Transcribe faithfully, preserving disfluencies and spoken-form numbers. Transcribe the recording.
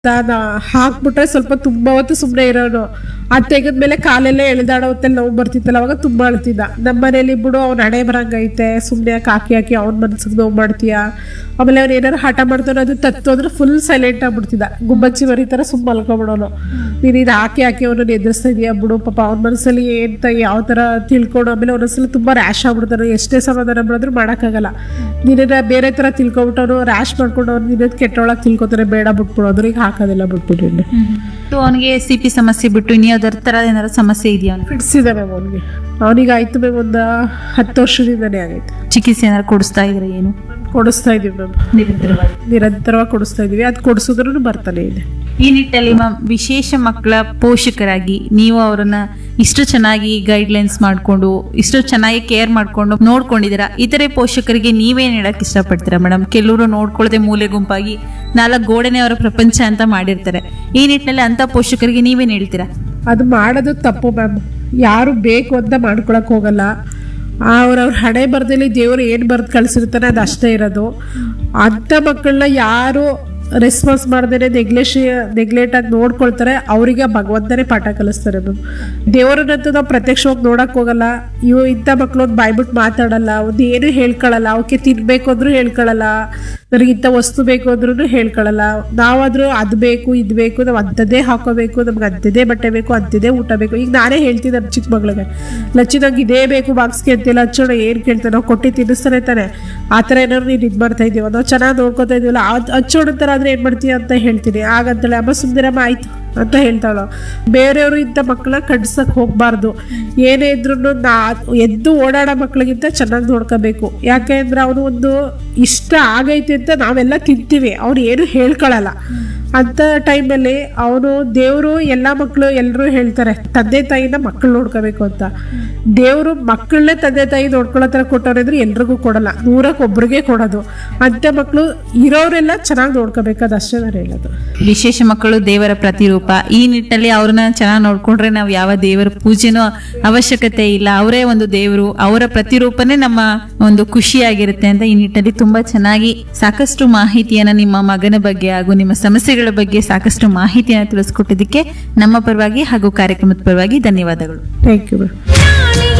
ನಾನು ಹಾಕ್ಬಿಟ್ರೆ ಸ್ವಲ್ಪ ತುಂಬಾ ಹೊತ್ತು ಸುಮ್ಮನೆ ಇರೋನು. ಅದ್ ತೆಗೆದ್ಮೇಲೆ ಕಾಲೆಲ್ಲ ಎಳೆದಾಡೋ ಹೊತ್ತಲ್ಲಿ ನೋವು ಬರ್ತಿತ್ತಲ್ಲ, ಅವಾಗ ತುಂಬಾ ಅಳ್ತಿದ್ದ. ನಮ್ಮ ಮನೇಲಿ ಬಿಡು ಅವ್ನ ಹಣೆ ಬರಂಗೈತೆ, ಸುಮ್ಮನೆ ಹಾಕಿ ಹಾಕಿ ಅವ್ನ ಮನ್ಸಿಗೆ ನೋವು ಮಾಡ್ತೀಯ. ಆಮೇಲೆ ಅವ್ನು ಏನಾರು ಹಠ ಮಾಡ್ತಾನೆ ಅದು ತತ್ತು ಅಂದ್ರೆ ಫುಲ್ ಸೈಲೆಂಟ್ ಆಗ್ಬಿಡ್ತಿದ್ದ, ಗುಬ್ಬಚ್ಚಿ ಮರಿ ಥರ ಸುಮ್ಮ ಮಲ್ಕೊಂಬಿಡೋನು. ನೀನು ಇದು ಹಾಕಿ ಹಾಕಿ ಅವನನ್ನು ಎದುರಿಸ್ತಾ ಇದೀಯ ಬಿಡು, ಪಾಪ ಅವ್ನ ಮನಸ್ಸಲ್ಲಿ ಏನ್ತ ಯಾವ ಥರ ತಿಳ್ಕೊಂಡು. ಆಮೇಲೆ ಒಂದೊಂದ್ಸಲ ತುಂಬ ರ್ಯಾಶ್ ಆಗ್ಬಿಡ್ತಾನೆ, ಎಷ್ಟೇ ಸಮಾಧಾನ ಮಾಡಿದ್ರು ಮಾಡೋಕ್ಕಾಗಲ್ಲ. ನೀನೇನ ಬೇರೆ ಥರ ತಿಳ್ಕೊಬಿಟ್ಟು ಅವನು ರ್ಯಾಶ್ ಮಾಡ್ಕೊಂಡು ಅವ್ನು ನಿನ್ನದು ಕೆಟ್ಟೊಳಗೆ ತಿಳ್ಕೊತಾನೆ, ಬೇಡ ಬಿಟ್ಬಿಡು ಅಂದ್ರೆ ಈಗ ಹಾಕೋದಿಲ್ಲ ಬಿಟ್ಬಿಟ್ಟು. ಅವನಿಗೆ ಸಿ ಪಿ ಸಮಸ್ಯೆ ಬಿಟ್ಟು ಇನ್ಯಾವ್ದಾರ ಥರ ಏನಾದ್ರು ಸಮಸ್ಯೆ ಇದೆಯಾ? ಅವ್ನಿಗೆ ಫಿಟ್ಸ್ ಇದೆ ಮ್ಯಾಮ್. ಅವನಿಗೆ ಅವನಿಗೆ ಆಯ್ತು ಮ್ಯಾಮ್, ಒಂದು ಹತ್ತು ವರ್ಷದಿಂದನೇ ಆಗೈತೆ. ಚಿಕಿತ್ಸೆ ಏನಾದ್ರು ಕೊಡಿಸ್ತಾ ಇದ್ರೆ? ಏನು ಕೊಡಿಸ್ತಾ ಇದೀವಿ ಮ್ಯಾಮ್, ನಿರಂತರವಾಗಿ ನಿರಂತರವಾಗಿ ಕೊಡಿಸ್ತಾ ಇದೀವಿ. ಅದು ಕೊಡಿಸಿದ್ರು ಬರ್ತಾನೆ ಇದೆ. ಈ ನಿಟ್ಟಲ್ಲಿ ಮ್ಯಾಮ್, ವಿಶೇಷ ಮಕ್ಕಳ ಪೋಷಕರಾಗಿ ನೀವು ಅವರನ್ನ ಇಷ್ಟು ಚೆನ್ನಾಗಿ ಗೈಡ್ಲೈನ್ಸ್ ಮಾಡಿಕೊಂಡು ಇಷ್ಟು ಚೆನ್ನಾಗಿ ಕೇರ್ ಮಾಡ್ಕೊಂಡು ನೋಡ್ಕೊಂಡಿದ್ದೀರಾ. ಇತರೆ ಪೋಷಕರಿಗೆ ನೀವೇನು ಹೇಳಕ್ ಇಷ್ಟಪಡ್ತೀರಾ ಮೇಡಮ್? ಕೆಲವರು ನೋಡ್ಕೊಳ್ಳದೆ ಮೂಲೆ ಗುಂಪಾಗಿ ನಾಲ್ಕು ಗೋಡೆನೇ ಅವರ ಪ್ರಪಂಚ ಅಂತ ಮಾಡಿರ್ತಾರೆ. ಈ ನಿಟ್ಟಿನಲ್ಲಿ ಅಂತ ಪೋಷಕರಿಗೆ ನೀವೇನು ಹೇಳ್ತೀರಾ? ಅದು ಮಾಡೋದು ತಪ್ಪು ಮ್ಯಾಮ್. ಯಾರು ಬೇಕು ಅಂತ ಮಾಡ್ಕೊಳಕ್ ಹೋಗಲ್ಲ. ಅವ್ರವ್ರ ಹಣೆ ಬರ್ದಲ್ಲಿ ದೇವರು ಏನು ಬರ್ದು ಕಳ್ಸಿರ್ತಾನೆ ಅದು ಅಷ್ಟೇ ಇರೋದು. ಅಂಥ ಮಕ್ಕಳನ್ನ ಯಾರು ರೆಸ್ಪಾನ್ಸ್ ಮಾಡ್ದೇ ನೆಗ್ಲೆಶ್ ನೆಗ್ಲೆಕ್ಟಾಗಿ ನೋಡ್ಕೊಳ್ತಾರೆ, ಅವರಿಗೆ ಭಗವಂತನೇ ಪಾಠ ಕಲಿಸ್ತಾರೆ ಮ್ಯಾಮ್. ದೇವರನ್ನಂತೂ ನಾವು ಪ್ರತ್ಯಕ್ಷವಾಗಿ ನೋಡಕ್ ಹೋಗಲ್ಲ. ಇವು ಇಂಥ ಮಕ್ಕಳು ಒಂದು ಬಾಯ್ಬಿಟ್ಟು ಮಾತಾಡಲ್ಲ, ಒಂದು ಏನು ಹೇಳ್ಕೊಳ್ಳಲ್ಲ. ಅವಕ್ಕೆ ತಿನ್ಬೇಕು ಅಂದ್ರೂ ಹೇಳ್ಕೊಳ್ಳಲ್ಲ, ನನಗೆ ಇಂಥ ವಸ್ತು ಬೇಕು ಅಂದ್ರೂ ಹೇಳ್ಕೊಳ್ಳಲ್ಲ. ನಾವಾದರೂ ಅದು ಬೇಕು ಇದು ಬೇಕು, ನಾವು ಅಂಥದ್ದೇ ಹಾಕೋಬೇಕು, ನಮ್ಗೆ ಅಂಥದ್ದೇ ಬಟ್ಟೆ ಬೇಕು, ಅಂಥದ್ದೇ ಊಟ ಬೇಕು. ಈಗ ನಾನೇ ಹೇಳ್ತೀನಿ ನಮ್ಮ ಚಿಕ್ಕ ಮಗಳಿಗೆ, ಲಚ್ಚಿ ನಂಗೆ ಇದೇ ಬೇಕು ಬಾಕ್ಸ್ಗೆ ಅಂತಿಲ್ಲ, ಹಚ್ಚೋಣ ಏನು ಕೇಳ್ತಾನೆ ನಾವು ಕೊಟ್ಟು ತಿನ್ನಿಸ್ತಾನೆ ತಾನೆ. ಆ ಥರ ಏನಾದ್ರು ನೀನು ಇದು ಮಾಡ್ತಾ ಇದೀವ, ನಾವು ಚೆನ್ನಾಗಿ ನೋಡ್ಕೊತಾ ಇದೀವಲ್ಲ, ಅದು ಹಚ್ಚೋಣ ಥರ ಆದರೆ ಏನು ಮಾಡ್ತೀಯ ಅಂತ ಹೇಳ್ತೀನಿ. ಆಗಂತೇಳಿ ಅಮ್ಮ ಸುಂದರಮ್ಮ ಆಯಿತು ಅಂತ ಹೇಳ್ತಾಳು. ಬೇರೆಯವರು ಇಂಥ ಮಕ್ಕಳನ್ನ ಕಡ್ಸಕ್ಕೆ ಹೋಗಬಾರ್ದು. ಏನೇ ಇದ್ರೂ ನಾ ಎದ್ದು ಓಡಾಡೋ ಮಕ್ಕಳಿಗಿಂತ ಚೆನ್ನಾಗಿ ನೋಡ್ಕೋಬೇಕು. ಯಾಕೆ ಅಂದರೆ ಅವನು ಒಂದು ಇಷ್ಟ ಆಗೈತೆ ಅಂತ ನಾವೆಲ್ಲ ತಿಂತೀವಿ, ಅವ್ನು ಏನು ಹೇಳ್ಕೊಳ್ಳಲ್ಲ. ಅಂಥ ಟೈಮಲ್ಲಿ ಅವನು ದೇವರು ಎಲ್ಲ ಮಕ್ಕಳು ಎಲ್ಲರೂ ಹೇಳ್ತಾರೆ ತಂದೆ ತಾಯಿನ ಮಕ್ಕಳು ನೋಡ್ಕೋಬೇಕು ಅಂತ. ದೇವರು ಮಕ್ಕಳನ್ನೇ ತಂದೆ ತಾಯಿ ನೋಡ್ಕೊಳ್ಳೋ ಥರ ಕೊಟ್ಟವ್ರೆ ಎಲ್ರಿಗೂ ಕೊಡಲ್ಲ, ನೂರಕ್ಕೆ ಒಬ್ರಿಗೆ ಕೊಡೋದು. ಅಂಥ ಮಕ್ಕಳು ಇರೋರೆಲ್ಲ ಚೆನ್ನಾಗಿ ನೋಡ್ಕೋಬೇಕು, ಅದು ಅಷ್ಟೇ ನಾನು ಹೇಳೋದು. ವಿಶೇಷ ಮಕ್ಕಳು ದೇವರ ಪ್ರತಿರೂಪ. ಈ ನಿಟ್ಟಲ್ಲಿ ಅವ್ರನ್ನ ಚೆನ್ನಾಗಿ ನೋಡ್ಕೊಂಡ್ರೆ ನಾವು ಯಾವ ದೇವರ ಪೂಜೆನೂ ಅವಶ್ಯಕತೆ ಇಲ್ಲ, ಅವರೇ ಒಂದು ದೇವರು, ಅವರ ಪ್ರತಿರೂಪನೇ ನಮ್ಮ ಒಂದು ಖುಷಿಯಾಗಿರುತ್ತೆ ಅಂತ ಈ ನಿಟ್ಟಲ್ಲಿ ತುಂಬಾ ಚೆನ್ನಾಗಿ ಸಾಕಷ್ಟು ಮಾಹಿತಿಯನ್ನ ನಿಮ್ಮ ಮಗನ ಬಗ್ಗೆ ಹಾಗೂ ನಿಮ್ಮ ಸಮಸ್ಯೆಗಳ ಬಗ್ಗೆ ಸಾಕಷ್ಟು ಮಾಹಿತಿಯನ್ನು ತಿಳಿಸ್ಕೊಟ್ಟಿದ್ದಕ್ಕೆ ನಮ್ಮ ಪರವಾಗಿ ಹಾಗೂ ಕಾರ್ಯಕ್ರಮದ ಪರವಾಗಿ ಧನ್ಯವಾದಗಳು. Thank you.